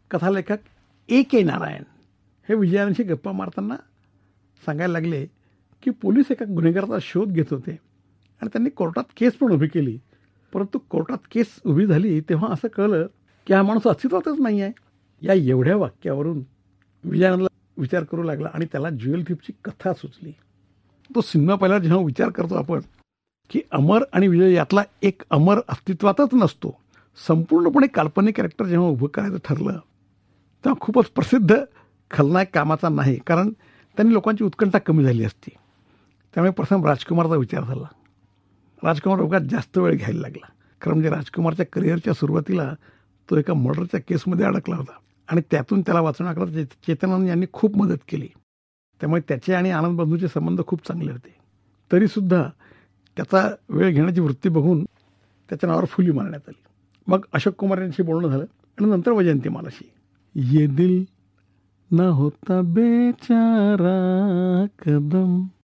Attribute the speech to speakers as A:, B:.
A: कथालेखक A.K. नारायण हे विजयानंदशी गप्पा मारताना सांगायला लागले की पोलीस एका गुन्हेगाराचा शोध घेत होते आणि त्यांनी कोर्टात केस पण उभी केली. परंतु कोर्टात केस उभी झाली तेव्हा असं कळलं की हा माणूस अस्तित्वातच नाही आहे. या एवढ्या वाक्यावरून विजयानंदला विचार करू लागला आणि त्याला ज्युएल थीफची कथा सुचली. तो सिनेमा पाहिल्यावर जेव्हा विचार करतो आपण की अमर आणि विजय यातला एक अमर अस्तित्वातच नसतो, संपूर्णपणे काल्पनिक कॅरेक्टर जेव्हा उभं करायचं ठरलं तेव्हा खूपच प्रसिद्ध खलनायक कामाचा नाही, कारण त्यांनी लोकांची उत्कंठा कमी झाली असती. त्यामुळे प्रथम राजकुमारचा विचार झाला. राजकुमार रोगात जास्त वेळ घ्यायला लागला, कारण म्हणजे राजकुमारच्या करिअरच्या सुरुवातीला तो एका मर्डरच्या केसमध्ये अडकला होता आणि त्यातून त्याला वाचवण्याकरता चेतनानंद यांनी खूप मदत केली. त्यामुळे त्याचे आणि आनंद बंधूचे संबंध खूप चांगले होते. तरीसुद्धा त्याचा वेळ घेण्याची वृत्ती बघून त्याच्या नावावर फुली मारण्यात आली. मग अशोक कुमार यांच्याशी बोलणं झालं आणि नंतर वैजयंतीमालाशी. ये दिल ना होता बेचारा कदम